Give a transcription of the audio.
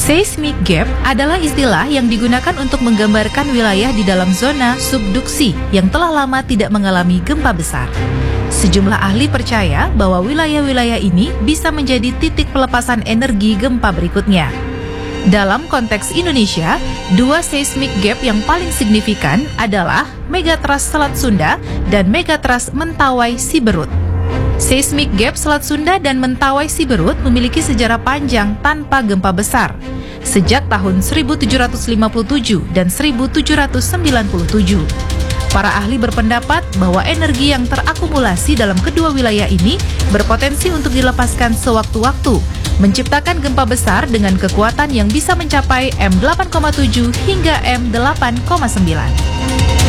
Seismic gap adalah istilah yang digunakan untuk menggambarkan wilayah di dalam zona subduksi yang telah lama tidak mengalami gempa besar. Sejumlah ahli percaya bahwa wilayah-wilayah ini bisa menjadi titik pelepasan energi gempa berikutnya. Dalam konteks Indonesia, dua seismic gap yang paling signifikan adalah Megatrust Selat Sunda dan Megatrust Mentawai Siberut. Seismic gap Selat Sunda dan Mentawai Siberut memiliki sejarah panjang tanpa gempa besar, sejak tahun 1757 dan 1797. Para ahli berpendapat bahwa energi yang terakumulasi dalam kedua wilayah ini berpotensi untuk dilepaskan sewaktu-waktu, menciptakan gempa besar dengan kekuatan yang bisa mencapai M8,7 hingga M8,9.